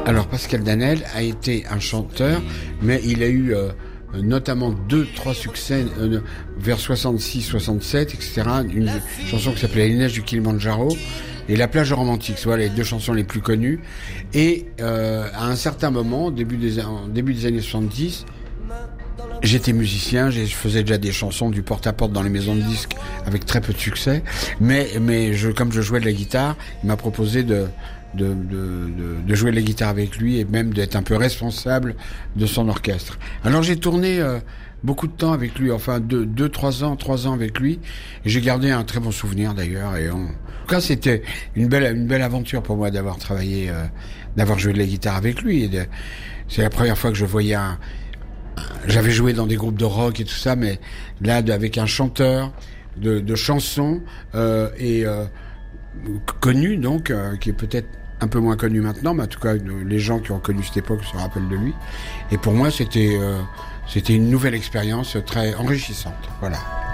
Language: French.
Alors Pascal Danel a été un chanteur, mais il a eu notamment 2-3 succès vers 66-67, etc. Une chanson qui s'appelait Les Neiges du Kilimandjaro et La Plage romantique, voilà les deux chansons les plus connues. Et à un certain moment, en début des années 70, j'étais musicien, je faisais déjà des chansons du porte-à-porte dans les maisons de disques avec très peu de succès, mais comme je jouais de la guitare, il m'a proposé de jouer de la guitare avec lui et même d'être un peu responsable de son orchestre. Alors j'ai tourné beaucoup de temps avec lui, enfin 3 ans avec lui, et j'ai gardé un très bon souvenir d'ailleurs. Et en tout cas, c'était une belle aventure pour moi d'avoir travaillé, d'avoir joué de la guitare avec lui. C'est la première fois que je voyais j'avais joué dans des groupes de rock et tout ça, mais là avec un chanteur de chansons connu donc, qui est peut-être un peu moins connu maintenant, mais en tout cas les gens qui ont connu cette époque se rappellent de lui. Et pour moi c'était une nouvelle expérience très enrichissante. Voilà.